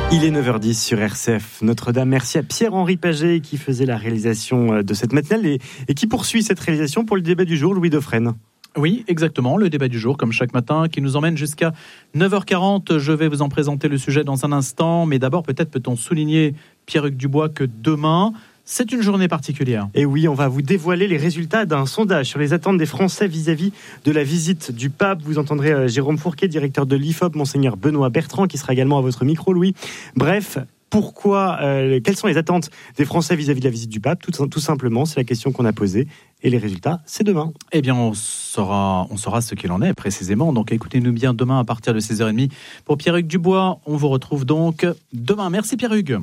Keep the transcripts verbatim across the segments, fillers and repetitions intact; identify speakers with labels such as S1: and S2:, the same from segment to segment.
S1: Il est neuf heures dix sur R C F Notre-Dame. Merci à Pierre-Henri Paget qui faisait la réalisation de cette matinale et, et qui poursuit cette réalisation pour le débat du jour, Louis Dauphren.
S2: Oui, exactement, le débat du jour, comme chaque matin, qui nous emmène jusqu'à neuf heures quarante. Je vais vous en présenter le sujet dans un instant, mais d'abord, peut-être peut-on souligner, Pierre-Hugues Dubois, que demain, c'est une journée particulière.
S1: Et oui, on va vous dévoiler les résultats d'un sondage sur les attentes des Français vis-à-vis de la visite du pape. Vous entendrez euh, Jérôme Fourquet, directeur de l'I F O P, Monseigneur Benoît Bertrand, qui sera également à votre micro, Louis. Bref, pourquoi, euh, quelles sont les attentes des Français vis-à-vis de la visite du pape ? Tout, tout simplement, c'est la question qu'on a posée. Et les résultats, c'est demain.
S2: Eh bien, on saura, on saura ce qu'il en est précisément. Donc, écoutez-nous bien demain à partir de seize heures trente. Pour Pierre-Hugues Dubois, on vous retrouve donc demain. Merci Pierre-Hugues.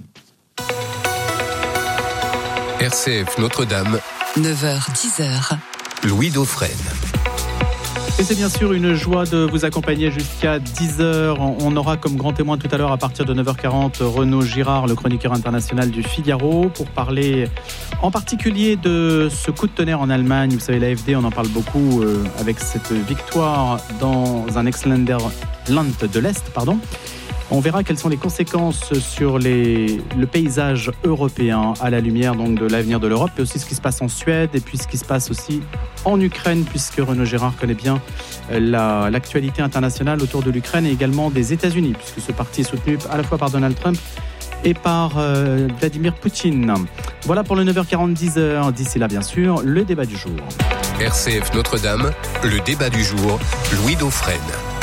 S3: R C F Notre-Dame,
S4: neuf heures dix heures.
S3: Louis Dauphren.
S2: Et c'est bien sûr une joie de vous accompagner jusqu'à dix heures. On aura comme grand témoin tout à l'heure à partir de neuf heures quarante Renaud Girard, le chroniqueur international du Figaro, pour parler en particulier de ce coup de tonnerre en Allemagne. Vous savez, l'A F D, on en parle beaucoup euh, avec cette victoire dans un ex-Länder Land de l'Est, pardon. On verra quelles sont les conséquences sur les, le paysage européen à la lumière donc de l'avenir de l'Europe, et aussi ce qui se passe en Suède et puis ce qui se passe aussi en Ukraine, puisque Renaud Girard connaît bien la, l'actualité internationale autour de l'Ukraine et également des États-Unis, puisque ce parti est soutenu à la fois par Donald Trump et par euh, Vladimir Poutine. Voilà pour le neuf heures quarante, dix heures. D'ici là, bien sûr, le débat du jour.
S3: R C F Notre-Dame, le débat du jour, Louis Dauphren.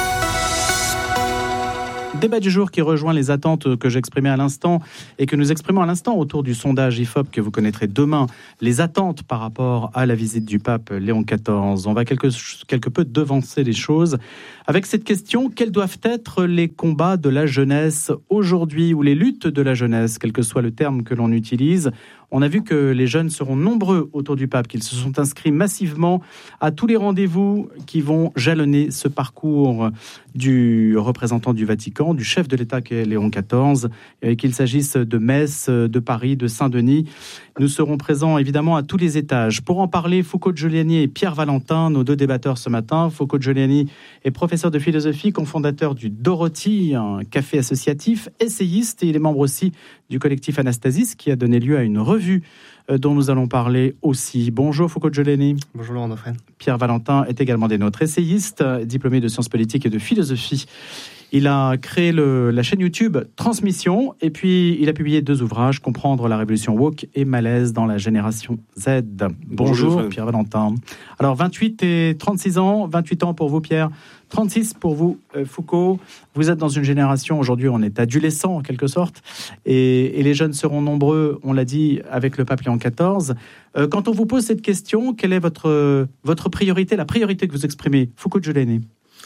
S2: Débat du jour qui rejoint les attentes que j'exprimais à l'instant et que nous exprimons à l'instant autour du sondage I F O P que vous connaîtrez demain. Les attentes par rapport à la visite du pape Léon quatorze. On va quelque, quelque peu devancer les choses avec cette question: quels doivent être les combats de la jeunesse aujourd'hui, ou les luttes de la jeunesse, quel que soit le terme que l'on utilise? On a vu que les jeunes seront nombreux autour du pape, qu'ils se sont inscrits massivement à tous les rendez-vous qui vont jalonner ce parcours du représentant du Vatican, du chef de l'État qui est Léon quatorze, qu'il s'agisse de Metz, de Paris, de Saint-Denis. Nous serons présents évidemment à tous les étages. Pour en parler, Foucault Giuliani et Pierre Valentin, nos deux débatteurs ce matin. Foucault Giuliani est professeur de philosophie, cofondateur du Dorothy, un café associatif, essayiste, et il est membre aussi du collectif Anastasis, qui a donné lieu à une revue dont nous allons parler aussi. Bonjour Foucault Giuliani.
S5: Bonjour Laurent Dauphren.
S2: Pierre Valentin est également des nôtres, essayiste, diplômé de sciences politiques et de philosophie. Il a créé le, la chaîne YouTube Transmission, et puis il a publié deux ouvrages, Comprendre la révolution woke et Malaise dans la génération Z. Bonjour, Bonjour Pierre Valentin. Alors vingt-huit et trente-six ans, vingt-huit ans pour vous Pierre, trente-six pour vous euh, Foucault. Vous êtes dans une génération, aujourd'hui on est adolescent en quelque sorte, et, et les jeunes seront nombreux, on l'a dit, avec le pape Léon quatorze. Euh, quand on vous pose cette question, quelle est votre, votre priorité, la priorité que vous exprimez, Foucault Giuliani?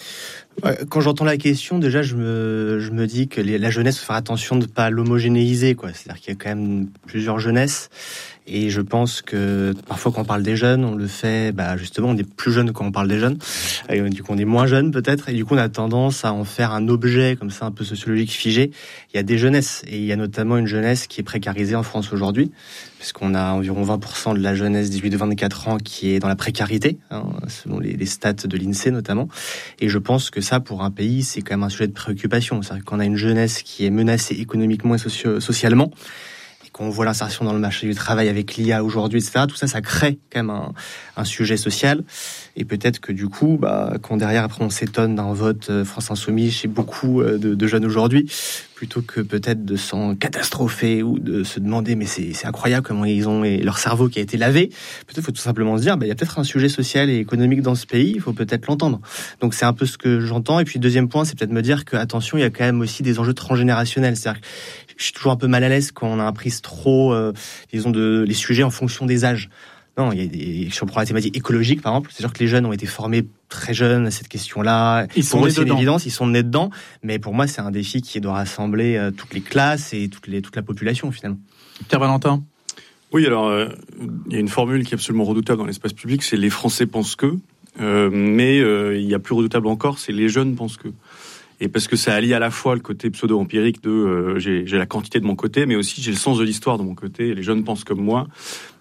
S5: Quand j'entends la question, déjà, je me, je me dis que les, la jeunesse, faut faire attention de ne pas l'homogénéiser, quoi. C'est-à-dire qu'il y a quand même plusieurs jeunesses. Et je pense que parfois, quand on parle des jeunes, on le fait, bah, justement, on est plus jeune quand on parle des jeunes. Et du coup, on est moins jeune, peut-être. Et du coup, on a tendance à en faire un objet, comme ça, un peu sociologique figé. Il y a des jeunesses. Et il y a notamment une jeunesse qui est précarisée en France aujourd'hui, puisqu'on a environ vingt pour cent de la jeunesse dix-huit à vingt-quatre ans qui est dans la précarité, hein, selon les, les stats de l'INSEE notamment. Et je pense que ça, pour un pays, c'est quand même un sujet de préoccupation. C'est-à-dire qu'on a une jeunesse qui est menacée économiquement et socio- socialement, et qu'on voit l'insertion dans le marché du travail avec l'I A aujourd'hui, et cetera. Tout ça, ça crée quand même un, un sujet social. Et peut-être que du coup, bah, quand derrière, après, on s'étonne d'un vote France Insoumise chez beaucoup de, de jeunes aujourd'hui, plutôt que peut-être de s'en catastropher ou de se demander mais c'est, c'est incroyable comment ils ont et leur cerveau qui a été lavé. Peut-être faut tout simplement se dire bah, il y a peut-être un sujet social et économique dans ce pays, il faut peut-être l'entendre. Donc c'est un peu ce que j'entends. Et puis deuxième point, c'est peut-être me dire que attention, il y a quand même aussi des enjeux transgénérationnels. C'est-à-dire que je suis toujours un peu mal à l'aise quand on a pris trop, euh, disons, de, les sujets en fonction des âges. Non, il y a des, si on prend la thématique écologique, par exemple, c'est sûr que les jeunes ont été formés très jeunes à cette question-là.
S2: Ils sont nés dedans.
S5: C'est une évidence, ils sont nés dedans. Mais pour moi, c'est un défi qui doit rassembler euh, toutes les classes et toutes les, toute la population, finalement.
S2: Pierre Valentin.
S6: Oui, alors, euh, il y a une formule qui est absolument redoutable dans l'espace public, c'est « les Français pensent que euh, ». Mais euh, il y a plus redoutable encore, c'est « les jeunes pensent que ». Et parce que ça allie à la fois le côté pseudo-empirique de euh, j'ai, j'ai la quantité de mon côté, mais aussi j'ai le sens de l'histoire de mon côté, et les jeunes pensent comme moi.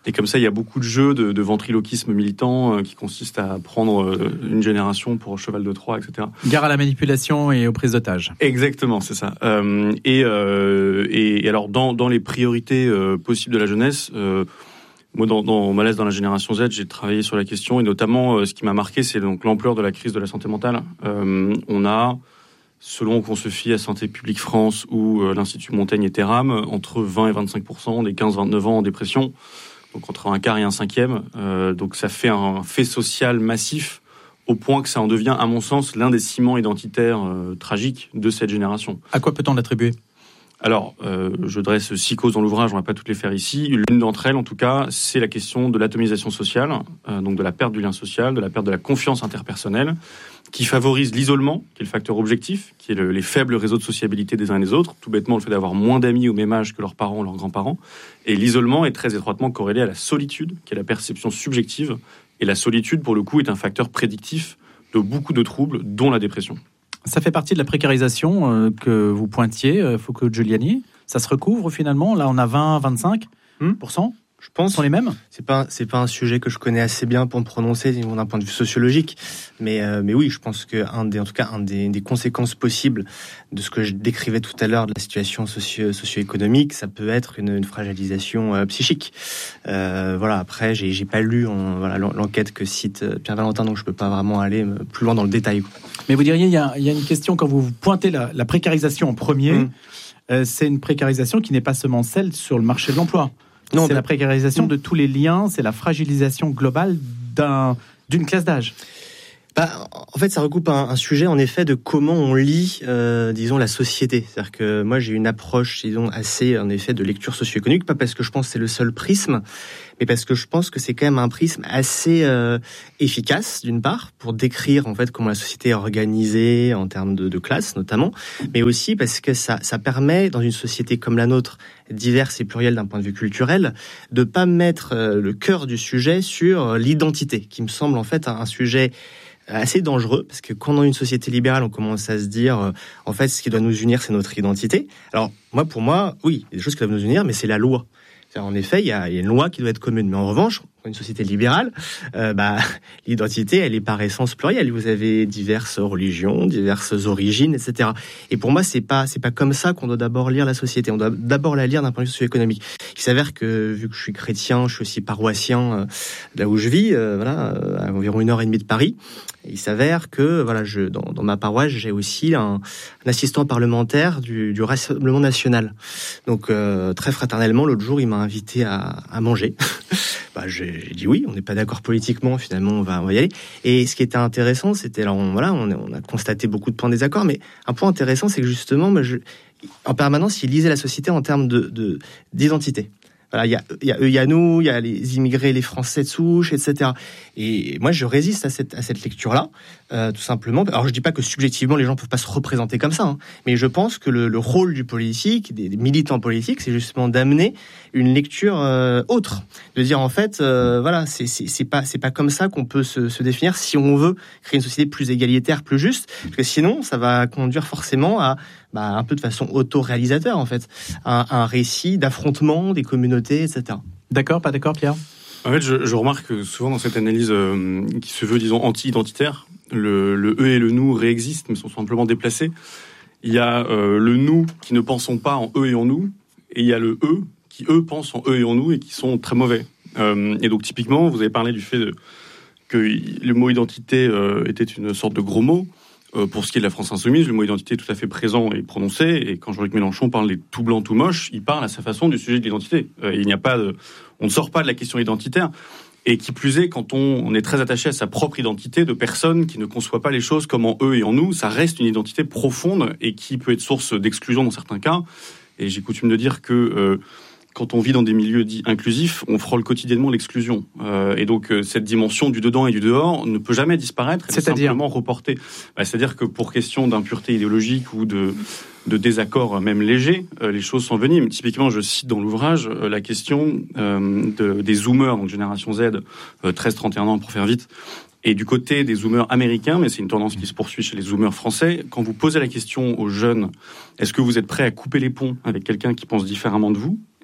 S6: Et comme ça, il y a beaucoup de jeux de, de ventriloquisme militant euh, qui consistent à prendre euh, une génération pour cheval de Troie, et cetera.
S2: Gare à la manipulation et aux prises d'otages.
S6: Exactement, c'est ça. Euh, et, euh, et, et alors, dans, dans les priorités euh, possibles de la jeunesse, euh, moi, dans, dans Malaise dans la génération Z, j'ai travaillé sur la question, et notamment, euh, ce qui m'a marqué, c'est donc l'ampleur de la crise de la santé mentale. Euh, on a, selon qu'on se fie à Santé publique France ou euh, l'Institut Montaigne et Terram, entre vingt et vingt-cinq pour cent des quinze vingt-neuf ans en dépression. Donc entre un quart et un cinquième. Euh, donc ça fait un fait social massif au point que ça en devient, à mon sens, l'un des ciments identitaires euh, tragiques de cette génération.
S2: À quoi peut-on l'attribuer ?
S6: Alors, euh, je dresse six causes dans l'ouvrage, on ne va pas toutes les faire ici. L'une d'entre elles, en tout cas, c'est la question de l'atomisation sociale, euh, donc de la perte du lien social, de la perte de la confiance interpersonnelle, qui favorise l'isolement, qui est le facteur objectif, qui est le, les faibles réseaux de sociabilité des uns et des autres, tout bêtement le fait d'avoir moins d'amis au même âge que leurs parents ou leurs grands-parents. Et l'isolement est très étroitement corrélé à la solitude, qui est la perception subjective. Et la solitude, pour le coup, est un facteur prédictif de beaucoup de troubles, dont la dépression.
S2: Ça fait partie de la précarisation euh, que vous pointiez, euh, Foucault-Giuliani. Ça se recouvre finalement. Là, on a vingt à vingt-cinq pour cent.
S5: Hmm. Je pense.
S2: Ce sont les mêmes.
S5: C'est pas, c'est pas un sujet que je connais assez bien pour me prononcer d'un point de vue sociologique. Mais, euh, mais oui, je pense que un des, en tout cas, un des, des conséquences possibles de ce que je décrivais tout à l'heure de la situation socio, socio-économique, ça peut être une, une fragilisation euh, psychique. Euh, voilà. Après, j'ai, j'ai pas lu en, voilà, l'enquête que cite Pierre Valentin, donc je peux pas vraiment aller plus loin dans le détail.
S2: Mais vous diriez, il y a, il y a une question quand vous pointez la, la précarisation en premier. Mmh. Euh, c'est une précarisation qui n'est pas seulement celle sur le marché de l'emploi. Non, c'est bah, la précarisation non. de tous les liens, c'est la fragilisation globale d'un, d'une classe d'âge.
S5: Bah, en fait, ça recoupe un, un sujet, en effet, de comment on lit, euh, disons, la société. C'est-à-dire que moi, j'ai une approche, disons, assez, en effet, de lecture socio-économique, pas parce que je pense que c'est le seul prisme, mais parce que je pense que c'est quand même un prisme assez euh, efficace, d'une part, pour décrire, en fait, comment la société est organisée en termes de, de classe, notamment, mais aussi parce que ça, ça permet, dans une société comme la nôtre, diverse et plurielle d'un point de vue culturel, de pas mettre euh, le cœur du sujet sur l'identité, qui me semble, en fait, un, un sujet assez dangereux, parce que quand dans une société libérale, on commence à se dire, euh, en fait, ce qui doit nous unir, c'est notre identité. Alors, moi, pour moi, oui, il y a des choses qui doivent nous unir, mais c'est la loi. C'est-à-dire, en effet, il y, a, il y a une loi qui doit être commune. Mais en revanche, dans une société libérale, euh, bah, l'identité, elle est par essence plurielle. Vous avez diverses religions, diverses origines, et cetera. Et pour moi, c'est pas, c'est pas comme ça qu'on doit d'abord lire la société. On doit d'abord la lire d'un point de vue socio-économique. Il s'avère que, vu que je suis chrétien, je suis aussi paroissien, euh, là où je vis, euh, voilà, euh, à environ une heure et demie de Paris. Il s'avère que, voilà, je, dans, dans ma paroisse, j'ai aussi un, un assistant parlementaire du, du Rassemblement national. Donc, euh, très fraternellement, l'autre jour, il m'a invité à, à manger. bah, j'ai, j'ai dit oui, on n'est pas d'accord politiquement, finalement, on va, on va y aller. Et ce qui était intéressant, c'était, alors, on, voilà, on, on a constaté beaucoup de points de désaccord, mais un point intéressant, c'est que justement, bah, je, en permanence, il lisait la société en termes de, de, d'identité. Voilà, il y a, il y a eux, il y a nous, il y a les immigrés, les Français de souche, et cetera. Et moi, je résiste à cette, à cette lecture-là, euh, tout simplement. Alors, je dis pas que subjectivement, les gens peuvent pas se représenter comme ça, hein, mais je pense que le, le rôle du politique, des, des militants politiques, c'est justement d'amener une lecture euh, autre, de dire en fait, euh, voilà, c'est, c'est, c'est pas, c'est pas comme ça qu'on peut se, se définir si on veut créer une société plus égalitaire, plus juste, parce que sinon, ça va conduire forcément à bah, un peu de façon auto-réalisateur, en fait, un, un récit d'affrontement des communautés, et cetera.
S2: D'accord, pas d'accord, Pierre ?
S6: En fait, je, je remarque que souvent dans cette analyse euh, qui se veut, disons, anti-identitaire, le, le « eux » et le « nous » réexistent, mais sont simplement déplacés. Il y a euh, le « nous » qui ne pensons pas en « eux » et en « nous », et il y a le « eux » qui, eux, pensent en « eux » et en « nous » et qui sont très mauvais. Euh, et donc, typiquement, vous avez parlé du fait de, que le mot « identité euh, » était une sorte de gros mot. Pour ce qui est de la France insoumise, le mot identité est tout à fait présent et prononcé. Et quand Jean-Luc Mélenchon parle des tout blancs, tout moches, il parle à sa façon du sujet de l'identité. Euh, il n'y a pas de, on ne sort pas de la question identitaire. Et qui plus est, quand on, on est très attaché à sa propre identité de personnes qui ne conçoivent pas les choses comme en eux et en nous, ça reste une identité profonde et qui peut être source d'exclusion dans certains cas. Et j'ai coutume de dire que euh, quand on vit dans des milieux dits inclusifs, on frôle quotidiennement l'exclusion. Euh, et donc, euh, cette dimension du dedans et du dehors ne peut jamais disparaître. Elle est simplement reportée. Bah, c'est-à-dire que pour question d'impureté idéologique ou de, de désaccord même léger, euh, les choses s'enveniment. Typiquement, je cite dans l'ouvrage euh, la question euh, de, des zoomers, donc génération Z, euh, treize trente et un ans pour faire vite. Et du côté des zoomers américains, mais c'est une tendance qui se poursuit chez les zoomers français, quand vous posez la question aux jeunes, est-ce que vous êtes prêts à couper les ponts avec quelqu'un qui pense différemment de vous ?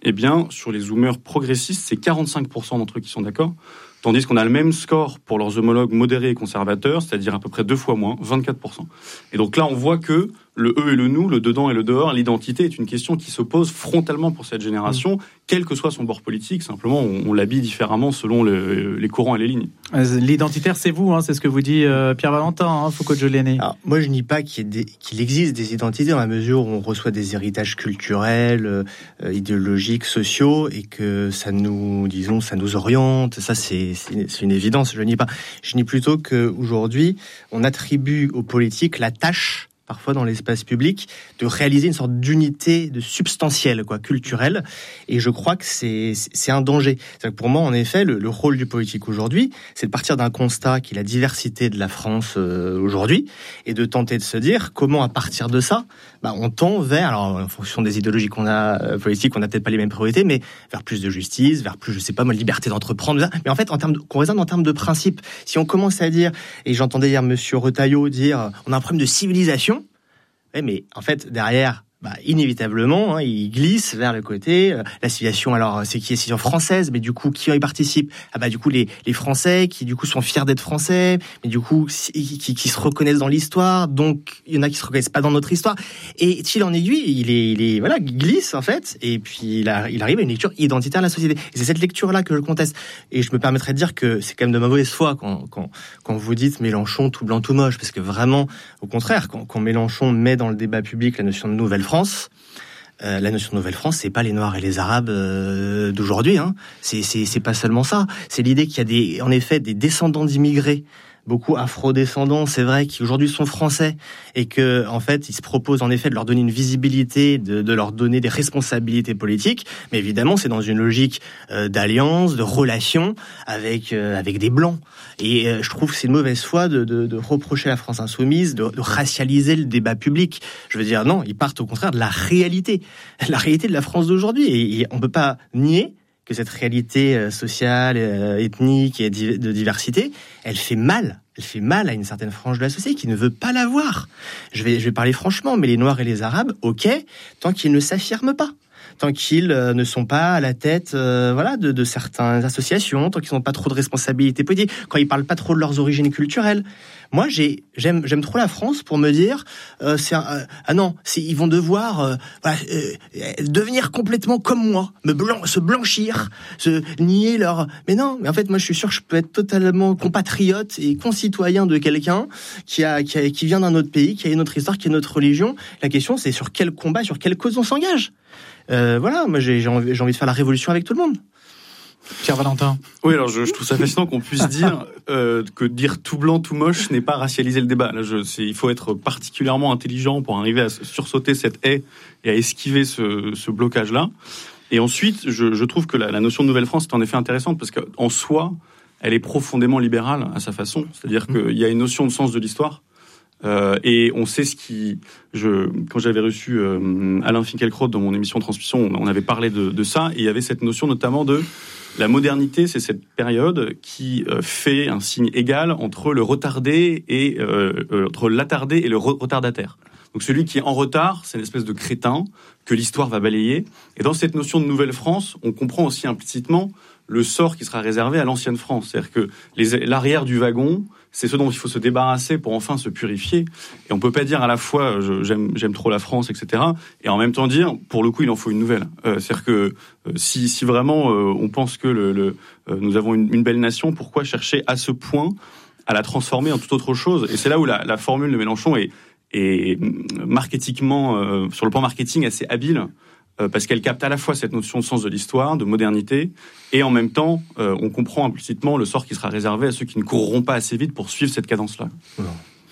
S6: eh bien, sur les zoomers progressistes, c'est quarante-cinq pour cent d'entre eux qui sont d'accord, tandis qu'on a le même score pour leurs homologues modérés et conservateurs, c'est-à-dire à peu près deux fois moins, vingt-quatre pour cent. Et donc là, on voit que le eux et le nous, le dedans et le dehors, l'identité est une question qui se pose frontalement pour cette génération, mmh. quel que soit son bord politique. Simplement, on, on l'habille différemment selon le, les courants et les lignes.
S2: L'identitaire, c'est vous, hein, c'est ce que vous dit euh, Pierre Valentin, hein, Foucault-Giuliani.
S5: Alors, moi, je nie pas qu'il, y ait des, qu'il existe des identités dans la mesure où on reçoit des héritages culturels, euh, idéologiques, sociaux, et que ça nous, disons, ça nous oriente. Ça, c'est, c'est, c'est une évidence. Je nie pas. Je nie plutôt qu'aujourd'hui, on attribue aux politiques la tâche, parfois dans l'espace public, de réaliser une sorte d'unité de substantielle, quoi, culturelle. Et je crois que c'est, c'est un danger. C'est-à-dire que pour moi, en effet, le, le rôle du politique aujourd'hui, c'est de partir d'un constat qui est la diversité de la France euh, aujourd'hui, et de tenter de se dire comment, à partir de ça, bah, on tend vers, alors en fonction des idéologies qu'on a euh, politiques, on n'a peut-être pas les mêmes priorités, mais vers plus de justice, vers plus, je sais pas, moi, liberté d'entreprendre. Mais en fait, en termes de, qu'on raisonne en termes de principe. Si on commence à dire, et j'entendais hier Monsieur Retailleau dire, on a un problème de civilisation. Oui, mais en fait, derrière, bah, inévitablement, hein, il glisse vers le côté euh, la civilisation. Alors, c'est qui est civilisation française, mais du coup, qui y participe ? Ah bah du coup, les les Français qui du coup sont fiers d'être Français, mais du coup qui, qui, qui se reconnaissent dans l'histoire. Donc, il y en a qui se reconnaissent pas dans notre histoire. Et fil en aiguille, il est il est voilà, il glisse en fait, et puis il, a, il arrive à une lecture identitaire de la société. Et c'est cette lecture-là que je conteste. Et je me permettrais de dire que c'est quand même de mauvaise foi quand quand quand vous dites Mélenchon tout blanc tout moche, parce que vraiment, au contraire, quand, quand Mélenchon met dans le débat public la notion de nouvelle France, euh, la notion de Nouvelle-France, c'est pas les Noirs et les Arabes euh, d'aujourd'hui, hein. C'est, c'est, c'est pas seulement ça. C'est l'idée qu'il y a des, en effet, des descendants d'immigrés, beaucoup afro-descendants, c'est vrai, qui aujourd'hui sont français, et que, en fait, ils se proposent en effet de leur donner une visibilité, de, de leur donner des responsabilités politiques. Mais évidemment, c'est dans une logique euh, d'alliance, de relation avec euh, avec des blancs. Et euh, je trouve que c'est une mauvaise foi de, de, de reprocher à la France insoumise de, de racialiser le débat public. Je veux dire, non, ils partent au contraire de la réalité, la réalité de la France d'aujourd'hui. Et, et on peut pas nier que cette réalité sociale, ethnique et de diversité, elle fait mal. Elle fait mal à une certaine frange de la société qui ne veut pas la voir. Je vais, je vais parler franchement, mais les Noirs et les Arabes, ok, tant qu'ils ne s'affirment pas, tant qu'ils euh, ne sont pas à la tête, euh, voilà, de, de certaines associations, tant qu'ils n'ont pas trop de responsabilités politiques, quand ils parlent pas trop de leurs origines culturelles. Moi, j'ai, j'aime, j'aime trop la France pour me dire, euh, c'est un, euh, ah non, c'est, ils vont devoir euh, voilà, euh, devenir complètement comme moi, me blanc, se blanchir, se nier leur. Mais non, mais en fait, moi, je suis sûr que je peux être totalement compatriote et concitoyen de quelqu'un qui a, qui a, qui vient d'un autre pays, qui a une autre histoire, qui a une autre religion. La question, c'est sur quel combat, sur quelle cause on s'engage. Euh, voilà, moi, j'ai, j'ai envie, j'ai envie de faire la révolution avec tout le monde.
S2: Pierre Valentin.
S6: Oui, alors je, je trouve ça fascinant qu'on puisse dire euh, que dire tout blanc, tout moche n'est pas racialiser le débat. Là, je, c'est, il faut être particulièrement intelligent pour arriver à sursauter cette haie et à esquiver ce, ce blocage-là. Et ensuite, je, je trouve que la, la notion de Nouvelle-France est en effet intéressante parce qu'en soi, elle est profondément libérale à sa façon. C'est-à-dire mmh. qu'il y a une notion de sens de l'histoire. Euh, et on sait ce qui, je, quand j'avais reçu euh, Alain Finkielkraut dans mon émission Transmission, on avait parlé de, de ça, et il y avait cette notion notamment de la modernité, c'est cette période qui euh, fait un signe égal entre le retardé et euh, euh, entre l'attardé et le re- retardataire. Donc celui qui est en retard, c'est une espèce de crétin que l'histoire va balayer. Et dans cette notion de Nouvelle-France, on comprend aussi implicitement le sort qui sera réservé à l'ancienne France. C'est-à-dire que les, l'arrière du wagon, c'est ce dont il faut se débarrasser pour enfin se purifier. Et on peut pas dire à la fois je, j'aime, j'aime trop la France, et cetera, et en même temps dire pour le coup il en faut une nouvelle. Euh, c'est-à-dire que euh, si, si vraiment euh, on pense que le, le, euh, nous avons une, une belle nation, pourquoi chercher à ce point à la transformer en toute autre chose ? Et c'est là où la, la formule de Mélenchon est, est marketingement, euh, sur le plan marketing, assez habile. Parce qu'elle capte à la fois cette notion de sens de l'histoire, de modernité, et en même temps, euh, on comprend implicitement le sort qui sera réservé à ceux qui ne courront pas assez vite pour suivre cette cadence-là.
S5: Non.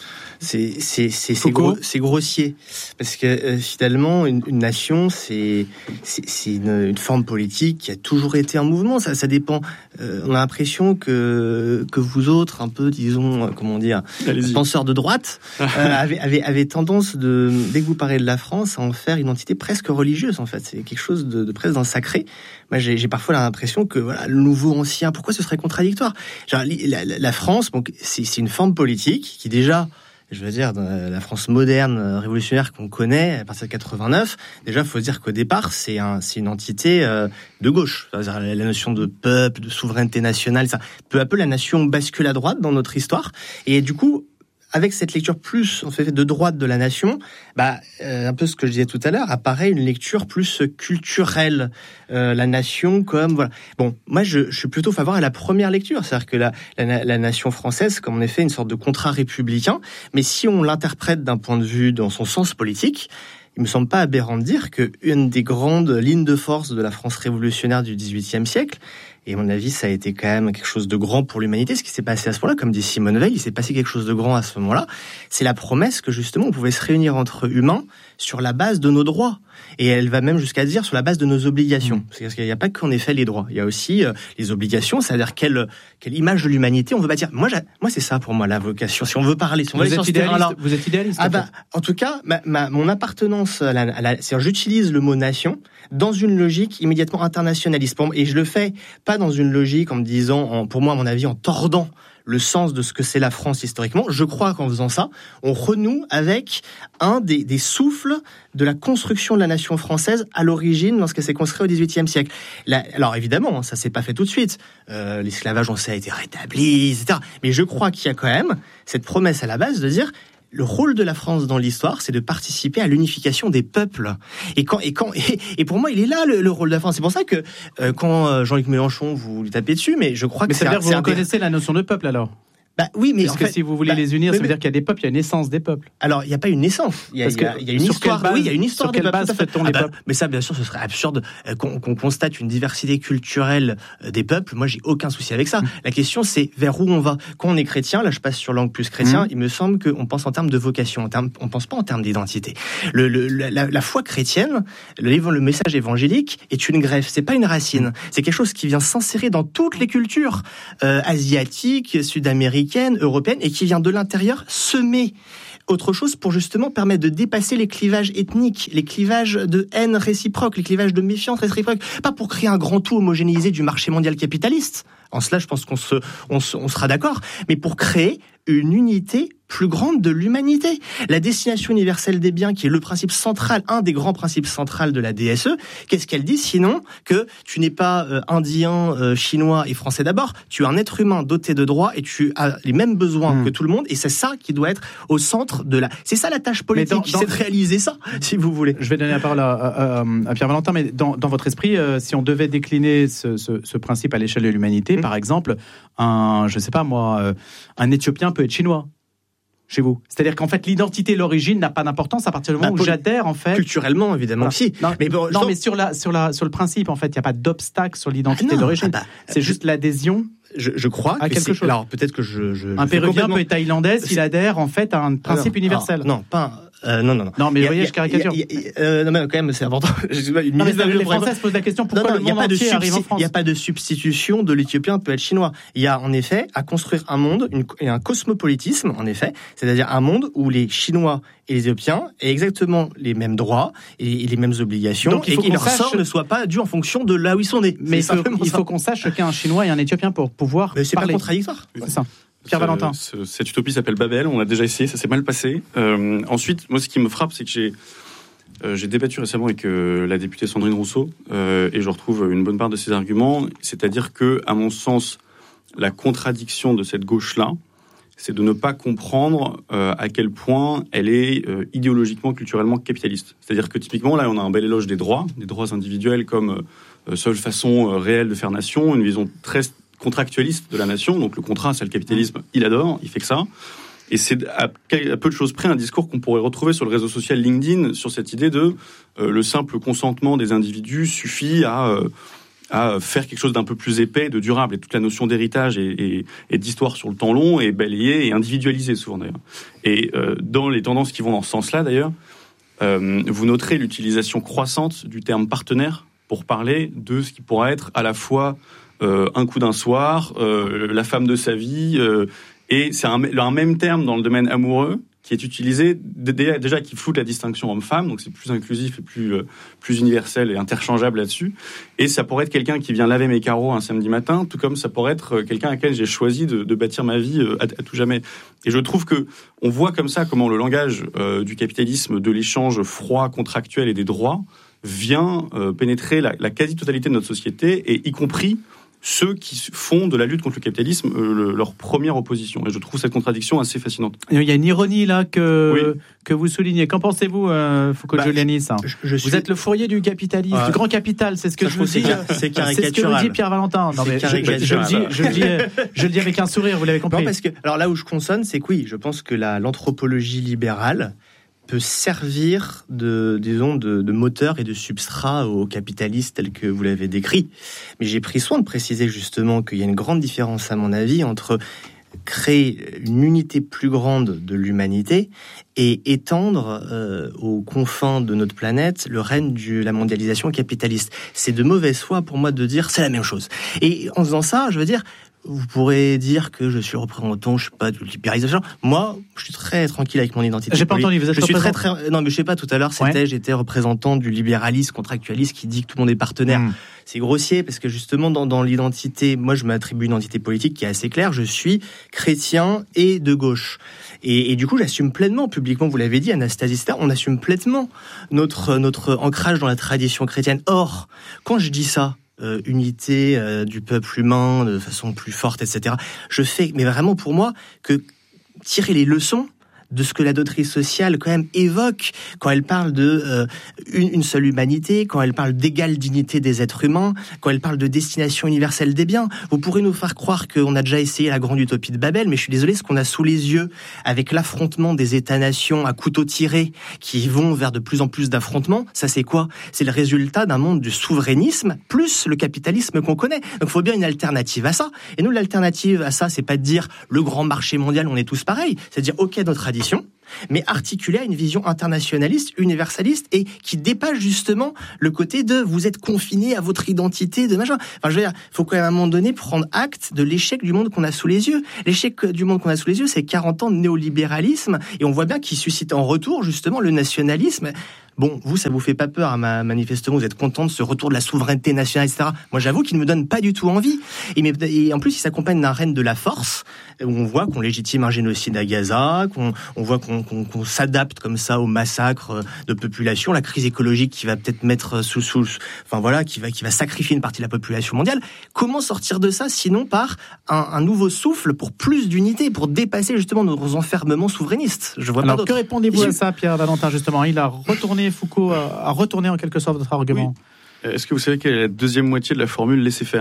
S5: C'est, c'est, c'est, c'est, gros, c'est grossier. Parce que euh, finalement, une, une nation, c'est, c'est, c'est une, une forme politique qui a toujours été en mouvement. Ça, ça dépend. Euh, on a l'impression que, que vous autres, un peu, disons, euh, comment dire, Allez-y. penseurs de droite, euh, avez, avez, avez tendance, de, dès que vous parlez de la France, à en faire une entité presque religieuse, en fait. C'est quelque chose de, de presque d'un sacré. Moi, j'ai, j'ai parfois l'impression que, voilà, le nouveau, ancien, pourquoi ce serait contradictoire ? Genre, la, la, la France, donc, c'est, c'est une forme politique qui, déjà, je veux dire, dans la France moderne, révolutionnaire qu'on connaît à partir de quatre-vingt-neuf, déjà, il faut dire qu'au départ, c'est, un, c'est une entité euh, de gauche. C'est-à-dire la notion de peuple, de souveraineté nationale, ça, peu à peu, la nation bascule à droite dans notre histoire. Et du coup, avec cette lecture plus en fait de droite de la nation, bah euh, un peu ce que je disais tout à l'heure, apparaît une lecture plus culturelle, euh, la nation comme voilà. Bon, moi je, je suis plutôt favorable à la première lecture, c'est-à-dire que la, la, la nation française, comme en effet une sorte de contrat républicain, mais si on l'interprète d'un point de vue dans son sens politique, il me semble pas aberrant de dire que une des grandes lignes de force de la France révolutionnaire du dix-huitième siècle, et à mon avis, ça a été quand même quelque chose de grand pour l'humanité, ce qui s'est passé à ce moment-là, comme dit Simone Veil, il s'est passé quelque chose de grand à ce moment-là. C'est la promesse que justement, on pouvait se réunir entre humains sur la base de nos droits. Et elle va même jusqu'à dire sur la base de nos obligations. Mmh. Parce qu'il n'y a pas qu'en effet les droits. Il y a aussi euh, les obligations, c'est-à-dire quelle, quelle image de l'humanité on veut bâtir. Moi, moi, c'est ça pour moi, la vocation. Si on veut parler, si on
S2: vous,
S5: veut
S2: êtes
S5: sur ce terrain-là.
S2: Vous êtes idéaliste.
S5: Ah bah, en tout cas, ma, ma, mon appartenance à la, à la, c'est-à-dire j'utilise le mot nation dans une logique immédiatement internationaliste. Et je le fais pas dans une logique en me disant, en, pour moi, à mon avis, en tordant le sens de ce que c'est la France historiquement. Je crois qu'en faisant ça, on renoue avec un des, des souffles de la construction de la nation française à l'origine, lorsqu'elle s'est construite au dix-huitième siècle. Là, alors évidemment, ça s'est pas fait tout de suite. Euh, l'esclavage, on sait, a été rétabli, et cetera. Mais je crois qu'il y a quand même cette promesse à la base de dire le rôle de la France dans l'histoire, c'est de participer à l'unification des peuples. Et quand et quand et, et pour moi, il est là le, le rôle de la France. C'est pour ça que euh, quand Jean-Luc Mélenchon vous lui tapez dessus, mais je crois
S2: mais
S5: que
S2: ça veut dire
S5: un,
S2: que vous
S5: c'est
S2: reconnaissez
S5: un...
S2: la notion de peuple alors.
S5: Bah oui, mais
S2: parce
S5: en
S2: que
S5: fait,
S2: si vous voulez
S5: bah,
S2: les unir,
S5: mais,
S2: ça veut dire qu'il y a des peuples, il y a une essence des peuples.
S5: Alors, il n'y a pas une naissance, il y a, il y a, il y a une histoire.
S2: Base,
S5: oui, il y a une histoire
S2: sur
S5: des
S2: quelle
S5: peuples.
S2: base fait-on les
S5: ah bah,
S2: peuples ?
S5: Mais ça, bien sûr, ce serait absurde euh, qu'on, qu'on constate une diversité culturelle euh, des peuples. Moi, j'ai aucun souci avec ça. Mmh. La question, c'est vers où on va. Quand on est chrétien, là, je passe sur l'angle plus chrétien. Mmh. Il me semble qu'on pense en termes de vocation, en termes, on pense pas en termes d'identité. Le, le, la, la foi chrétienne, le, le message évangélique est une greffe. C'est pas une racine. C'est quelque chose qui vient s'insérer dans toutes les cultures euh, asiatiques, sud-américaines, européennes, et qui vient de l'intérieur semer autre chose pour justement permettre de dépasser les clivages ethniques, les clivages de haine réciproque, les clivages de méfiance réciproque, pas pour créer un grand tout homogénéisé du marché mondial capitaliste. En cela, je pense qu'on se, on, se, on sera d'accord, mais pour créer une unité plus grande de l'humanité. La destination universelle des biens, qui est le principe central, un des grands principes centraux de la D S E, qu'est-ce qu'elle dit sinon que tu n'es pas euh, indien, euh, chinois et français d'abord, tu es un être humain doté de droits et tu as les mêmes besoins mmh. que tout le monde, et c'est ça qui doit être au centre de la... C'est ça la tâche politique, dans, dans... c'est de réaliser ça, si vous voulez.
S2: Je vais donner la parole à, à, à Pierre Valentin, mais dans, dans votre esprit, euh, si on devait décliner ce, ce, ce principe à l'échelle de l'humanité, mmh. par exemple, un, je sais pas moi, euh, un Éthiopien peut être chinois chez vous. C'est-à-dire qu'en fait, l'identité, l'origine n'a pas d'importance à partir du moment bah, où j'adhère, en fait.
S5: Culturellement, évidemment, voilà. si.
S2: Non, mais, bon, non,
S5: donc...
S2: mais sur, la, sur, la, sur le principe, en fait, il n'y a pas d'obstacle sur l'identité ah non, d'origine. Ah bah, c'est je... juste l'adhésion.
S5: Je, je crois
S2: à
S5: que
S2: quelque
S5: c'est...
S2: chose.
S5: Alors, peut-être que je... je
S2: un
S5: je
S2: Péruvien
S5: complètement...
S2: peut être thaïlandais s'il adhère, en fait, à un principe
S5: alors,
S2: universel.
S5: Alors, non, pas... Euh, non, non, non.
S2: Non, mais vous voyez, je caricature.
S5: Y a, y a, y a, euh, non, mais quand même, c'est important. Une
S2: non, mais ça, les Français se posent la question pourquoi non, non, le monde entier arrive en France.
S5: Il n'y a pas de substitution de l'Éthiopien peut être chinois. Il y a en effet à construire un monde une, et un cosmopolitisme, en effet, c'est-à-dire un monde où les Chinois et les Éthiopiens aient exactement les mêmes droits et, et les mêmes obligations, donc, et que leur sort ne soit pas dû en fonction de là où ils sont nés.
S2: Mais il faut, il faut qu'on sache ce qu'est un Chinois et un Éthiopien pour pouvoir
S5: mais c'est
S2: parler.
S5: Pas contradictoire.
S2: C'est ça. Pierre Valentin.
S6: Ce, cette utopie s'appelle Babel, on a déjà essayé, ça s'est mal passé. Euh, ensuite, moi ce qui me frappe, c'est que j'ai, euh, j'ai débattu récemment avec euh, la députée Sandrine Rousseau, euh, et je retrouve une bonne part de ses arguments, c'est-à-dire que, à mon sens, la contradiction de cette gauche-là, c'est de ne pas comprendre euh, à quel point elle est euh, idéologiquement, culturellement capitaliste. C'est-à-dire que typiquement, là, on a un bel éloge des droits, des droits individuels comme euh, seule façon euh, réelle de faire nation, une vision très contractualiste de la nation, donc le contrat, c'est le capitalisme, il adore, il fait que ça. Et c'est à, à peu de choses près un discours qu'on pourrait retrouver sur le réseau social LinkedIn, sur cette idée de euh, le simple consentement des individus suffit à, euh, à faire quelque chose d'un peu plus épais, de durable. Et toute la notion d'héritage et, et, et d'histoire sur le temps long est balayée et individualisée souvent d'ailleurs. Et euh, dans les tendances qui vont dans ce sens-là d'ailleurs, euh, vous noterez l'utilisation croissante du terme partenaire pour parler de ce qui pourra être à la fois Euh, un coup d'un soir, euh, la femme de sa vie, euh, et c'est un, un même terme dans le domaine amoureux qui est utilisé déjà qui floute la distinction homme-femme, donc c'est plus inclusif et plus euh, plus universel et interchangeable là-dessus. Et ça pourrait être quelqu'un qui vient laver mes carreaux un samedi matin, tout comme ça pourrait être quelqu'un à qui j'ai choisi de, de bâtir ma vie à, à tout jamais. Et je trouve que on voit comme ça comment le langage euh, du capitalisme, de l'échange froid, contractuel et des droits vient euh, pénétrer la, la quasi-totalité de notre société, et y compris ceux qui font de la lutte contre le capitalisme euh, le, leur première opposition. Et je trouve cette contradiction assez fascinante.
S2: Il y a une ironie là que,
S6: oui.
S2: que vous soulignez. Qu'en pensez-vous, euh, Foucault
S5: bah,
S2: Giuliani, ça
S5: je, je suis...
S2: Vous êtes le fourrier du capitalisme, ah. du grand capital, c'est ce que
S5: ça,
S2: je vous dis.
S5: C'est caricatural.
S2: C'est ce que vous dit Pierre Valentin. Non, mais je, je, je, le dis, je, le dis, je le dis avec un sourire, vous l'avez compris.
S5: Non, parce que, alors là où je consonne, c'est que oui, je pense que la, l'anthropologie libérale peut servir de, disons, de, de moteur et de substrat aux capitalistes tels que vous l'avez décrit. Mais j'ai pris soin de préciser justement qu'il y a une grande différence, à mon avis, entre créer une unité plus grande de l'humanité et étendre euh, aux confins de notre planète le règne de la mondialisation capitaliste. C'est de mauvaise foi pour moi de dire c'est la même chose. Et en faisant ça, je veux dire, vous pourrez dire que je suis représentant, je sais pas, de libéralisation. Moi, je suis très tranquille avec mon identité.
S2: J'ai pas entendu, vous êtes
S5: je suis très,
S2: représentant
S5: très, non, mais je sais pas, tout à l'heure, c'était, ouais. j'étais représentant du libéralisme contractualiste qui dit que tout le monde est partenaire. Mmh. C'est grossier parce que justement, dans, dans l'identité, moi, je m'attribue une identité politique qui est assez claire. Je suis chrétien et de gauche. Et, et du coup, j'assume pleinement, publiquement, vous l'avez dit, Anastasie, et cetera, on assume pleinement notre, notre ancrage dans la tradition chrétienne. Or, quand je dis ça, Euh, unité euh, du peuple humain de façon plus forte, et cetera. Je fais, mais vraiment pour moi, que tirer les leçons de ce que la doctrine sociale quand même évoque quand elle parle de euh, une, une seule humanité, quand elle parle d'égale dignité des êtres humains, quand elle parle de destination universelle des biens. Vous pourrez nous faire croire qu'on a déjà essayé la grande utopie de Babel, mais je suis désolé, ce qu'on a sous les yeux avec l'affrontement des États-nations à couteau tiré qui vont vers de plus en plus d'affrontements, ça c'est quoi ? C'est le résultat d'un monde du souverainisme plus le capitalisme qu'on connaît. Donc il faut bien une alternative à ça. Et nous, l'alternative à ça, c'est pas de dire le grand marché mondial, on est tous pareils. C'est de dire ok, notre tradition, mais articulé à une vision internationaliste, universaliste, et qui dépasse justement le côté de vous êtes confiné à votre identité de machin. Enfin, je veux dire, il faut quand même à un moment donné prendre acte de l'échec du monde qu'on a sous les yeux. L'échec du monde qu'on a sous les yeux, c'est quarante ans de néolibéralisme, et on voit bien qu'il suscite en retour justement le nationalisme. Bon, vous, ça vous fait pas peur, hein, manifestement, vous êtes content de ce retour de la souveraineté nationale, et cetera. Moi, j'avoue qu'il ne me donne pas du tout envie. Et, mais, et en plus, il s'accompagne d'un règne de la force, où on voit qu'on légitime un génocide à Gaza, qu'on on voit qu'on, qu'on, qu'on s'adapte comme ça au massacre de population, la crise écologique qui va peut-être mettre sous, sous, enfin voilà, qui va, qui va sacrifier une partie de la population mondiale. Comment sortir de ça, sinon par un, un nouveau souffle pour plus d'unité, pour dépasser justement nos enfermements souverainistes? Je vois
S2: Alors,
S5: pas d'autre.
S2: Que répondez-vous à ça, Pierre Valentin, justement? Il a retourné Foucault a retourné en quelque sorte votre argument.
S6: Oui. Est-ce que vous savez quelle est la deuxième moitié de la formule laisser faire ?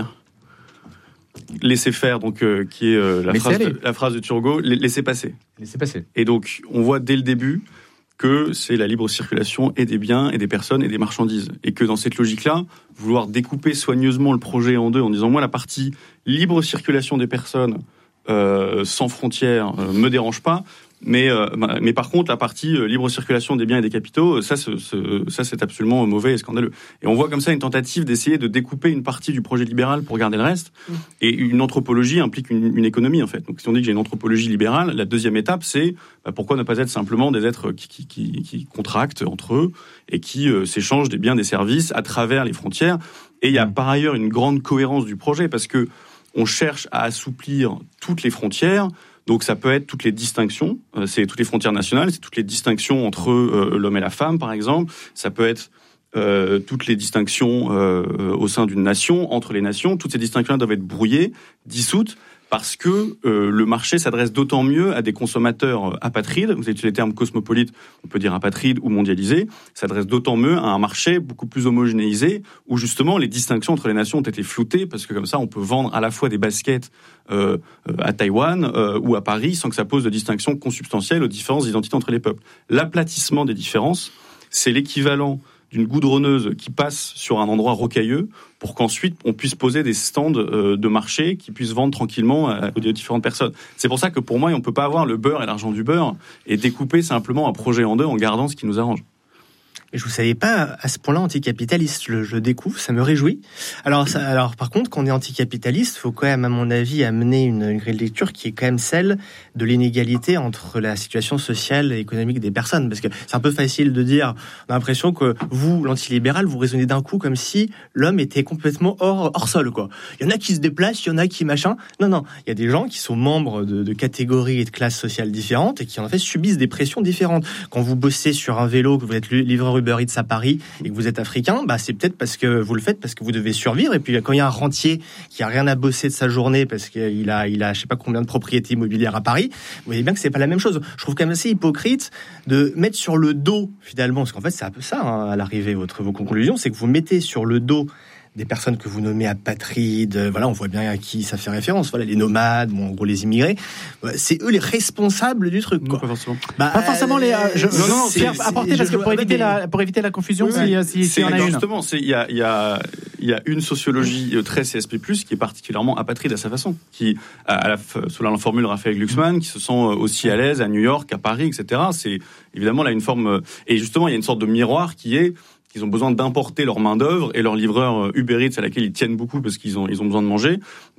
S6: Laisser faire, donc euh, qui est euh, la, phrase de, la phrase de Turgot, laisser passer.
S2: Laisser passer.
S6: Et donc, on voit dès le début que c'est la libre circulation et des biens et des personnes et des marchandises. Et que dans cette logique-là, vouloir découper soigneusement le projet en deux en disant, moi, la partie libre circulation des personnes euh, sans frontières euh, me dérange pas, Mais, euh, mais par contre, la partie euh, libre circulation des biens et des capitaux, ça, ce, ce, ça, c'est absolument mauvais et scandaleux. Et on voit comme ça une tentative d'essayer de découper une partie du projet libéral pour garder le reste. Mmh. Et une anthropologie implique une, une économie, en fait. Donc, si on dit que j'ai une anthropologie libérale, la deuxième étape, c'est bah, pourquoi ne pas être simplement des êtres qui, qui, qui, qui contractent entre eux et qui euh, s'échangent des biens, des services à travers les frontières. Et il y a mmh. par ailleurs une grande cohérence du projet parce que on cherche à assouplir toutes les frontières. Donc ça peut être toutes les distinctions, euh, c'est toutes les frontières nationales, c'est toutes les distinctions entre euh, l'homme et la femme, par exemple. Ça peut être euh, toutes les distinctions euh, au sein d'une nation, entre les nations. Toutes ces distinctions doivent être brouillées, dissoutes, parce que euh, le marché s'adresse d'autant mieux à des consommateurs apatrides. Vous avez utilisé le terme cosmopolite, on peut dire apatride ou mondialisé. S'adresse d'autant mieux à un marché beaucoup plus homogénéisé, où justement les distinctions entre les nations ont été floutées, parce que comme ça on peut vendre à la fois des baskets euh, à Taïwan euh, ou à Paris sans que ça pose de distinction consubstantielle aux différences d'identité entre les peuples. L'aplatissement des différences, c'est l'équivalent d'une goudronneuse qui passe sur un endroit rocailleux pour qu'ensuite on puisse poser des stands de marché qui puissent vendre tranquillement aux différentes personnes. C'est pour ça que pour moi, on ne peut pas avoir le beurre et l'argent du beurre et découper simplement un projet en deux en gardant ce qui nous arrange.
S5: Je ne savais pas à ce point-là anticapitaliste. Je, je découvre, ça me réjouit. Alors, ça, alors par contre, quand on est anticapitaliste, il faut quand même, à mon avis, amener une, une grille de lecture qui est quand même celle de l'inégalité entre la situation sociale et économique des personnes. Parce que c'est un peu facile de dire, on a l'impression que vous, l'antilibéral, vous raisonnez d'un coup comme si l'homme était complètement hors, hors sol, quoi. Il y en a qui se déplacent, il y en a qui machin. Non, non, il y a des gens qui sont membres de, de catégories et de classes sociales différentes et qui en fait subissent des pressions différentes. Quand vous bossez sur un vélo, que vous êtes livreur Uber Eats à Paris et que vous êtes africain, bah c'est peut-être parce que vous le faites parce que vous devez survivre. Et puis quand il y a un rentier qui a rien à bosser de sa journée parce qu'il a, il a, je sais pas combien de propriétés immobilières à Paris, vous voyez bien que c'est pas la même chose. Je trouve quand même assez hypocrite de mettre sur le dos finalement, parce qu'en fait c'est un peu ça hein, à l'arrivée. Votre vos conclusions, c'est que vous mettez sur le dos des personnes que vous nommez apatrides, voilà, on voit bien à qui ça fait référence, voilà, les nomades, bon, en gros les immigrés, c'est eux les responsables du truc, quoi.
S6: Non, pas forcément.
S2: Bah, pas forcément les. Euh, je,
S6: non, non,
S2: c'est, c'est, apporter parce que pour éviter
S5: mais...
S2: la pour éviter la confusion,
S6: oui,
S2: si,
S6: oui.
S2: si, si, si on a une.
S6: Justement, c'est il y a il y a il y a une sociologie très C S P plus, qui est particulièrement apatride à sa façon, qui à la selon la formule Raphaël Glucksmann, qui se sent aussi à l'aise à New York, à Paris, et cetera. C'est évidemment là une forme et justement il y a une sorte de miroir qui est qu'ils ont besoin d'importer leur main-d'œuvre et leur livreur Uber Eats à laquelle ils tiennent beaucoup parce qu'ils ont, ils ont besoin de manger,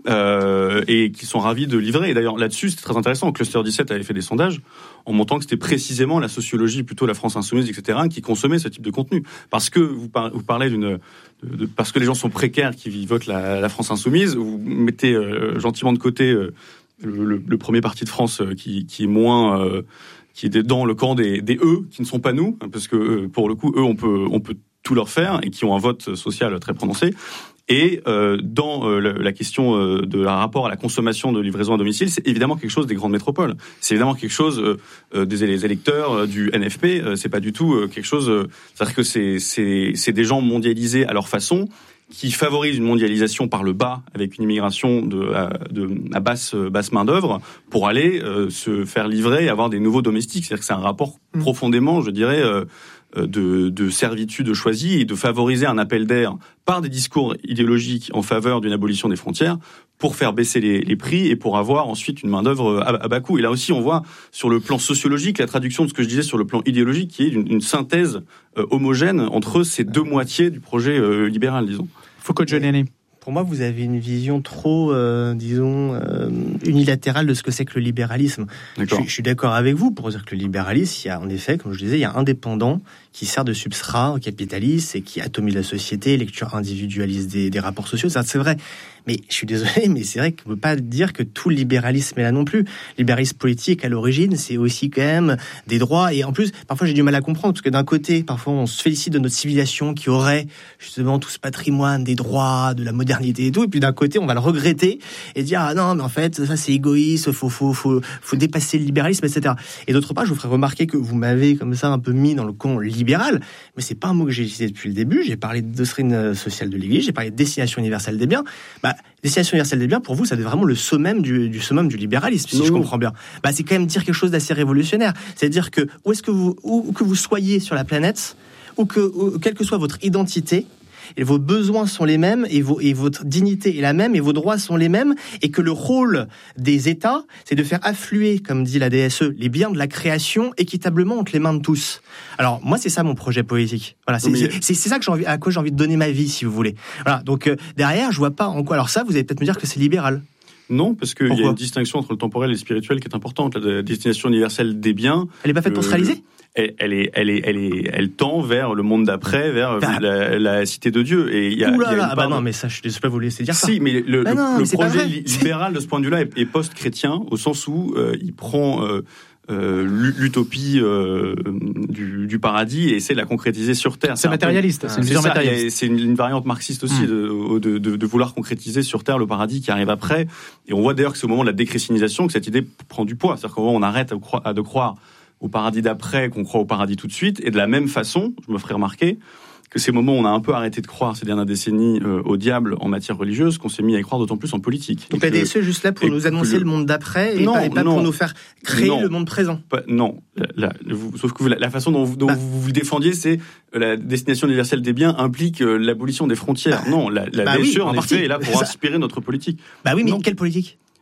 S6: euh, et qu'ils sont ravis de livrer. Et d'ailleurs, là-dessus, c'est très intéressant. Cluster dix-sept avait fait des sondages en montrant que c'était précisément la sociologie, plutôt la France insoumise, et cetera, qui consommait ce type de contenu. Parce que vous, par, vous parlez d'une, de, de, parce que les gens sont précaires qui votent la, la France insoumise, vous mettez euh, gentiment de côté euh, le, le, le premier parti de France euh, qui, qui est moins, euh, qui est dans le camp des, des eux, qui ne sont pas nous, parce que euh, pour le coup, eux, on peut, on peut tout leur faire et qui ont un vote social très prononcé. Et euh, dans euh, la, la question euh, de la rapport à la consommation de livraison à domicile, c'est évidemment quelque chose des grandes métropoles. C'est évidemment quelque chose euh, euh, des électeurs euh, du N F P. Euh, c'est pas du tout euh, quelque chose. Euh, c'est-à-dire que c'est, c'est, c'est des gens mondialisés à leur façon, qui favorise une mondialisation par le bas avec une immigration de, à, de, à basse, basse main-d'œuvre pour aller euh, se faire livrer et avoir des nouveaux domestiques. C'est-à-dire que c'est un rapport mmh. profondément, je dirais, euh, de, de servitude choisie et de favoriser un appel d'air par des discours idéologiques en faveur d'une abolition des frontières pour faire baisser les, les prix et pour avoir ensuite une main-d'œuvre à, à bas coût. Et là aussi, on voit sur le plan sociologique la traduction de ce que je disais sur le plan idéologique, qui est une, une synthèse euh, homogène entre ces deux moitiés du projet euh, libéral, disons.
S2: Foucault Giuliani.
S5: Pour moi, vous avez une vision trop, euh, disons, euh, unilatérale de ce que c'est que le libéralisme. Je, je suis d'accord avec vous pour dire que le libéralisme, il y a en effet, comme je disais, il y a indépendant qui sert de substrat au capitalisme et qui atomise la société, lecture individualiste des, des rapports sociaux. Ça, c'est vrai. Mais je suis désolé, mais c'est vrai qu'on ne peut pas dire que tout le libéralisme est là non plus. Le libéralisme politique, à l'origine, c'est aussi quand même des droits. Et en plus, parfois, j'ai du mal à comprendre, parce que d'un côté, parfois, on se félicite de notre civilisation qui aurait justement tout ce patrimoine des droits, de la modernité et tout. Et puis d'un côté, on va le regretter et dire, ah non, mais en fait, ça c'est égoïste, faut, faut, faut, faut dépasser le libéralisme, et cetera. Et d'autre part, je vous ferai remarquer que vous m'avez comme ça un peu mis dans le camp libéral, mais c'est pas un mot que j'ai utilisé depuis le début. J'ai parlé de doctrine sociale de l'Église, j'ai parlé de destination universelle des biens. Bah, destination universelle des biens, pour vous, ça devait vraiment le summum du, du summum du libéralisme, si non, je comprends bien. Bah, c'est quand même dire quelque chose d'assez révolutionnaire. C'est-à-dire que où est-ce que vous, où que vous soyez sur la planète, ou que, ou, quelle que soit votre identité, et vos besoins sont les mêmes, et, vos, et votre dignité est la même, et vos droits sont les mêmes, et que le rôle des États, c'est de faire affluer, comme dit la D S E, les biens de la création équitablement entre les mains de tous. Alors, moi, c'est ça mon projet politique. Voilà, c'est, c'est, c'est, c'est ça que j'ai envie, à quoi j'ai envie de donner ma vie, si vous voulez. Voilà, donc euh, derrière, je vois pas en quoi. Alors ça, vous allez peut-être me dire que c'est libéral.
S6: Non, parce qu'il y a une distinction entre le temporel et le spirituel qui est importante. La destination universelle des biens.
S5: Elle n'est pas faite pour se réaliser ?
S6: Elle, elle, est, elle, est, elle, est, elle tend vers le monde d'après, vers bah, la, la cité de Dieu. Et il y a,
S5: oula,
S6: il y a
S5: ah bah non, mais ça, je ne sais pas vous laisser dire ça.
S6: Si, mais le,
S5: bah non,
S6: le,
S5: mais
S6: le projet libéral de ce point de vue-là est, est post-chrétien, au sens où euh, il prend euh, euh, l'utopie euh, du, du paradis et essaie de la concrétiser sur Terre.
S2: C'est, c'est matérialiste, c'est une vision matérialiste.
S6: C'est une, une variante marxiste aussi mmh. de, de, de vouloir concrétiser sur Terre le paradis qui arrive après. Et on voit d'ailleurs que c'est au moment de la déchristianisation que cette idée prend du poids. C'est-à-dire qu'au moment où on arrête à, de croire au paradis d'après, qu'on croit au paradis tout de suite. Et de la même façon, je me ferai remarquer que ces moments où on a un peu arrêté de croire ces dernières décennies euh, au diable en matière religieuse, qu'on s'est mis à y croire d'autant plus en politique.
S5: Donc, Donc la D S E est juste là pour nous annoncer le... le monde d'après et non, pas, et pas non, pour nous faire créer
S6: non,
S5: le monde présent.
S6: Pas, non, la, la, vous, sauf que la, la façon dont, vous, dont bah, vous vous défendiez, c'est euh, la destination universelle des biens implique euh, l'abolition des frontières. Bah, non, la, la bah D S E oui, en, en effet est là pour inspirer notre politique.
S5: Bah oui, mais
S6: non.
S5: quelle politique ?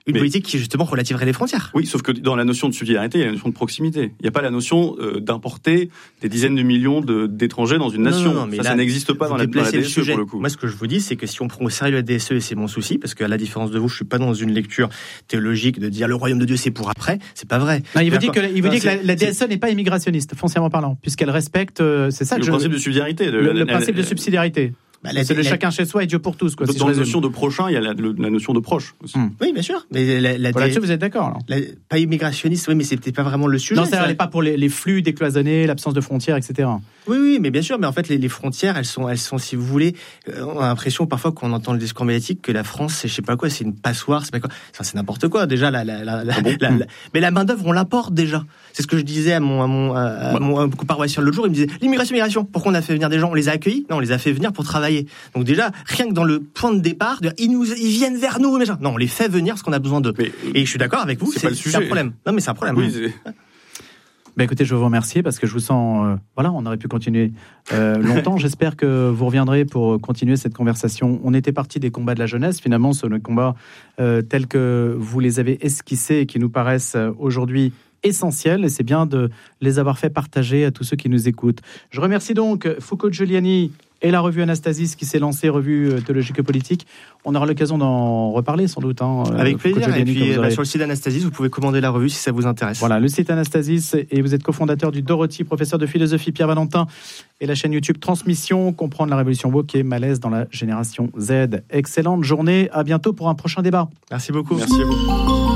S5: une
S6: Mais...
S5: politique qui justement relativerait les frontières.
S6: Oui, sauf que dans la notion de subsidiarité, il y a la notion de proximité. Il n'y a pas la notion euh, d'importer des dizaines de millions de, d'étrangers dans une
S5: non,
S6: nation.
S5: Non, non, mais
S6: ça,
S5: là,
S6: ça n'existe pas dans la, dans la D S E, pour le coup.
S5: Moi, ce que je vous dis, c'est que si on prend au sérieux la D S E, et c'est mon souci, parce qu'à la différence de vous, je suis pas dans une lecture théologique de dire le royaume de Dieu c'est pour après, c'est pas vrai.
S2: Non, il veut dire que, il veut
S5: non,
S2: dire que la, la D S E n'est pas immigrationniste, foncièrement parlant, puisqu'elle respecte, euh, c'est ça que
S6: le
S2: je...
S6: principe de subsidiarité.
S2: Le,
S6: Le,
S2: le
S6: la,
S2: principe
S6: la,
S2: de subsidiarité. Bah, la, c'est le la, chacun chez soi et Dieu pour tous. Quoi,
S6: dans
S2: si
S6: dans la notion de prochain, il y a la, le, la notion de proche aussi.
S5: Hum. Oui, bien sûr. Mais la, la
S2: voilà, D... Là-dessus, vous êtes d'accord alors.
S5: La, pas immigrationniste, oui, mais c'était pas vraiment le sujet.
S2: Non, ça n'est pas pour les, les flux décloisonnés, l'absence de frontières, et cetera.
S5: Oui, oui, mais bien sûr. Mais en fait, les, les frontières, elles sont, elles sont, si vous voulez, euh, on a l'impression parfois qu'on entend le discours médiatique que la France, c'est je sais pas quoi, c'est une passoire, c'est pas quoi. Enfin, c'est n'importe quoi. Déjà, la, la, la, ah bon la, la, la mais la main d'œuvre, on l'apporte déjà. C'est ce que je disais à mon, à mon, à, à ouais. mon paroissien l'autre jour. Il me disait l'immigration, immigration. Pourquoi on a fait venir des gens? On les a accueillis? Non, on les a fait venir pour travailler. Donc déjà, rien que dans le point de départ, de, ils nous, ils viennent vers nous, mais genre, non, on les fait venir parce qu'on a besoin d'eux. Mais, et je suis d'accord avec vous, c'est, c'est, c'est un problème. Non, mais c'est un problème.
S6: Oui, c'est...
S2: Ben écoutez, je veux vous remercier parce que je vous sens... Euh, voilà, on aurait pu continuer euh, longtemps. J'espère que vous reviendrez pour continuer cette conversation. On était parti des combats de la jeunesse. Finalement, ce sont les combats euh, tels que vous les avez esquissés et qui nous paraissent euh, aujourd'hui essentiels. Et c'est bien de les avoir fait partager à tous ceux qui nous écoutent. Je remercie donc Foucault Giuliani et la revue Anastasis qui s'est lancée, revue théologique et politique. On aura l'occasion d'en reparler sans doute. Hein,
S5: Avec plaisir.
S2: Giuliani,
S5: et puis
S2: aurez...
S5: bah, sur le site Anastasis, vous pouvez commander la revue si ça vous intéresse.
S2: Voilà, le site Anastasis, et vous êtes cofondateur du Dorothy, professeur de philosophie Pierre Valentin, et la chaîne YouTube Transmission, comprendre la révolution woke et malaise dans la génération Z. Excellente journée, à bientôt pour un prochain débat.
S5: Merci beaucoup.
S6: Merci à vous.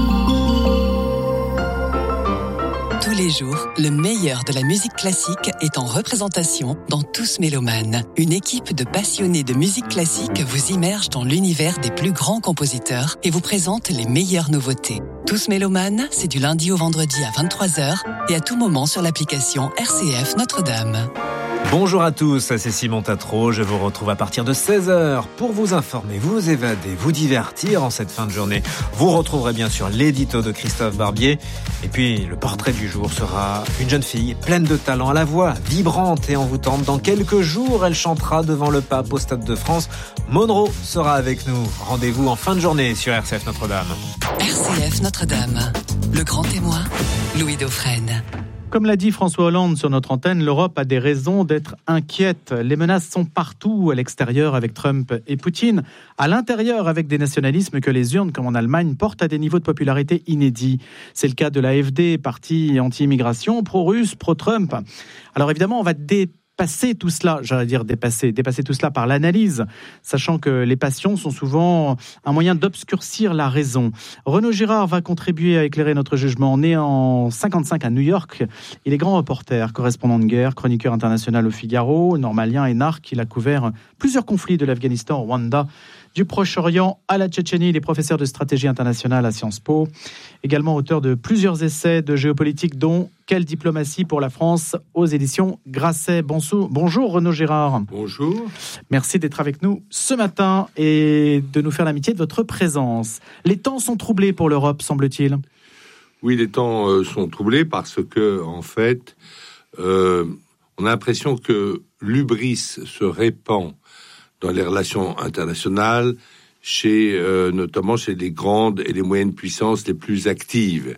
S4: Tous les jours, le meilleur de la musique classique est en représentation dans Tous Mélomanes. Une équipe de passionnés de musique classique vous immerge dans l'univers des plus grands compositeurs et vous présente les meilleures nouveautés. Tous Mélomanes, c'est du lundi au vendredi à vingt-trois heures et à tout moment sur l'application R C F Notre-Dame.
S7: Bonjour à tous, c'est Simon Tatro, je vous retrouve à partir de seize heures pour vous informer, vous évader, vous divertir en cette fin de journée. Vous retrouverez bien sûr l'édito de Christophe Barbier, et puis le portrait du jour sera une jeune fille pleine de talent, à la voix vibrante et envoûtante. Dans quelques jours, elle chantera devant le pape au Stade de France. Monroe sera avec nous. Rendez-vous en fin de journée sur R C F Notre-Dame.
S4: R C F Notre-Dame, le grand témoin, Louis Dauphren.
S2: Comme l'a dit François Hollande sur notre antenne, l'Europe a des raisons d'être inquiète. Les menaces sont partout, à l'extérieur avec Trump et Poutine, à l'intérieur avec des nationalismes que les urnes, comme en Allemagne, portent à des niveaux de popularité inédits. C'est le cas de l'A F D, parti anti-immigration, pro-russe, pro-Trump. Alors évidemment, on va dépasser tout cela, j'allais dire dépasser, dépasser tout cela par l'analyse, sachant que les passions sont souvent un moyen d'obscurcir la raison. Renaud Girard va contribuer à éclairer notre jugement. Né en cinquante-cinq à New York, il est grand reporter, correspondant de guerre, chroniqueur international au Figaro, normalien, énarque. Il a couvert plusieurs conflits de l'Afghanistan au Rwanda, du Proche-Orient à la Tchétchénie. Il est professeur de stratégie internationale à Sciences Po, également auteur de plusieurs essais de géopolitique, dont Quelle diplomatie pour la France aux éditions Grasset. Bonjour Renaud Girard.
S8: Bonjour.
S2: Merci d'être avec nous ce matin et de nous faire l'amitié de votre présence. Les temps sont troublés pour l'Europe, semble-t-il.
S8: Oui, les temps euh, sont troublés parce que, en fait, euh, on a l'impression que l'hubris se répand dans les relations internationales, chez, euh, notamment chez les grandes et les moyennes puissances les plus actives.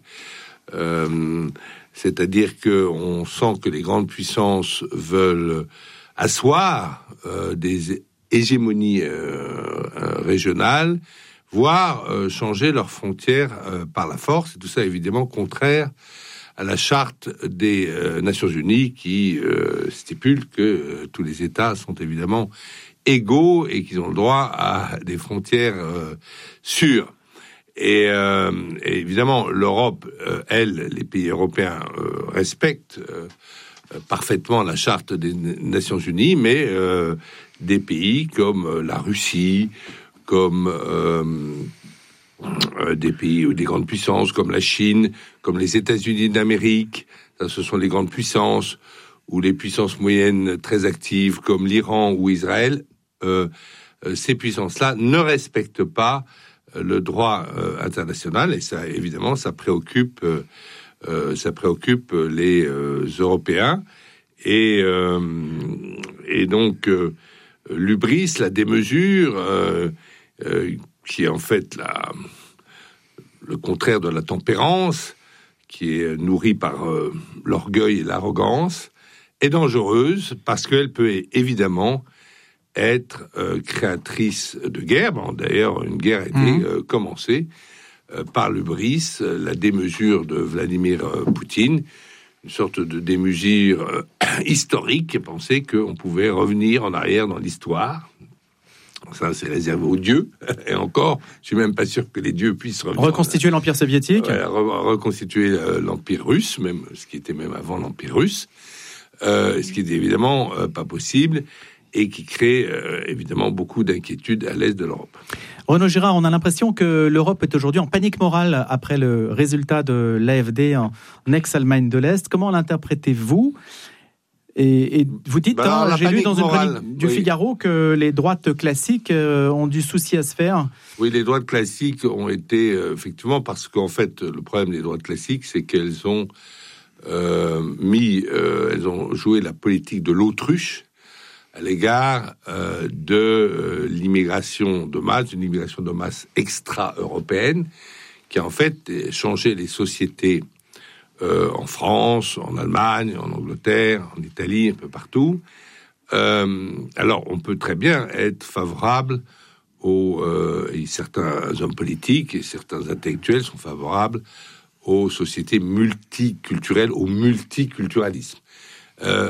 S8: Euh, c'est-à-dire qu'on sent que les grandes puissances veulent asseoir euh, des hégémonies euh, régionales, voire euh, changer leurs frontières euh, par la force. Et tout ça, évidemment, contraire à la charte des euh, Nations Unies qui euh, stipule que euh, tous les États sont évidemment égaux et qu'ils ont le droit à des frontières euh, sûres. Et, euh, et évidemment, l'Europe, euh, elle, les pays européens euh, respectent euh, parfaitement la charte des Nations Unies, mais euh, des pays comme la Russie, comme euh, euh, des pays ou des grandes puissances comme la Chine, comme les États-Unis d'Amérique, ça, ce sont les grandes puissances, ou les puissances moyennes très actives comme l'Iran ou Israël. Euh, euh, ces puissances-là ne respectent pas euh, le droit euh, international, et ça, évidemment, ça préoccupe, euh, euh, ça préoccupe les euh, Européens. Et, euh, et donc, euh, l'hubris, la démesure, euh, euh, qui est en fait la, le contraire de la tempérance, qui est nourrie par euh, l'orgueil et l'arrogance, est dangereuse parce qu'elle peut évidemment être euh, créatrice de guerre. Bon, d'ailleurs, une guerre a été mmh. euh, commencée euh, par l'hubris, euh, la démesure de Vladimir euh, Poutine, une sorte de démesure euh, historique, penser qu'on pouvait revenir en arrière dans l'histoire. Ça, c'est réservé aux dieux. Et encore, je suis même pas sûr que les dieux puissent revenir.
S2: Reconstituer l'Empire soviétique.
S8: Ouais, re- reconstituer euh, l'Empire russe, même ce qui était même avant l'Empire russe, euh, ce qui est évidemment euh, pas possible et qui crée euh, évidemment beaucoup d'inquiétudes à l'est de l'Europe.
S2: Renaud Girard, on a l'impression que l'Europe est aujourd'hui en panique morale après le résultat de l'A F D en ex-Allemagne de l'Est. Comment l'interprétez-vous ? Et, et vous dites,
S8: bah,
S2: hein, j'ai lu dans une
S8: morale,
S2: chronique du
S8: oui.
S2: Figaro que les droites classiques euh, ont du souci à se faire.
S8: Oui, les droites classiques ont été, euh, effectivement, parce qu'en fait, le problème des droites classiques, c'est qu'elles ont euh, mis, euh, elles ont joué la politique de l'autruche à l'égard euh, de euh, l'immigration de masse, une immigration de masse extra-européenne, qui a en fait changé les sociétés Euh, en France, en Allemagne, en Angleterre, en Italie, un peu partout. Euh, alors, on peut très bien être favorable aux... Euh, et certains hommes politiques et certains intellectuels sont favorables aux sociétés multiculturelles, au multiculturalisme. Euh,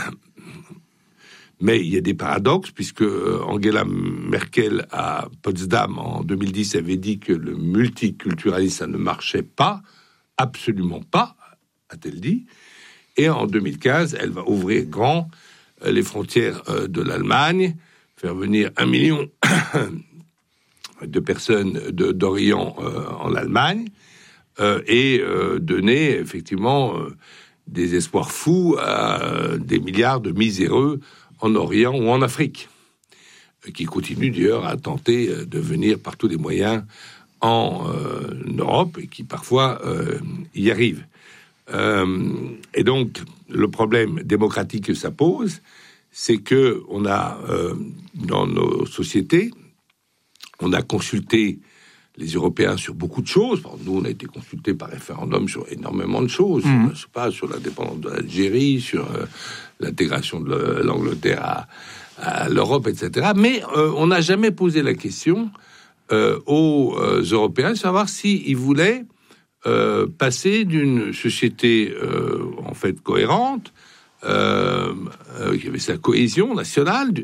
S8: mais il y a des paradoxes, puisque Angela Merkel, à Potsdam, en deux mille dix, avait dit que le multiculturalisme, ça ne marchait pas, absolument pas, a-t-elle dit. Et en deux mille quinze, elle va ouvrir grand euh, les frontières euh, de l'Allemagne, faire venir un million de personnes de, d'Orient euh, en Allemagne, euh, et euh, donner effectivement euh, des espoirs fous à euh, des milliards de miséreux en Orient ou en Afrique, euh, qui continuent d'ailleurs à tenter euh, de venir par tous les moyens en euh, Europe et qui parfois euh, y arrivent. Euh, et donc, le problème démocratique que ça pose, c'est que on a euh, dans nos sociétés, on a consulté les Européens sur beaucoup de choses. Nous, on a été consultés par référendum sur énormément de choses. Mmh. Je sais pas, sur l'indépendance de l'Algérie, sur euh, l'intégration de l'Angleterre à, à l'Europe, et cetera. Mais euh, on n'a jamais posé la question Euh, aux euh, Européens, savoir s'ils voulaient euh, passer d'une société euh, en fait cohérente, euh, euh, qui avait sa cohésion nationale,